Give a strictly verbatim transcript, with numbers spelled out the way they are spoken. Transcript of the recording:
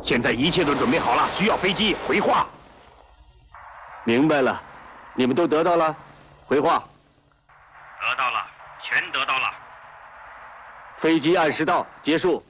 现在一切都准备好了，需要飞机回话。 明白了，你们都得到了，回话。 得到了，全得到了。 飞机按时到，结束。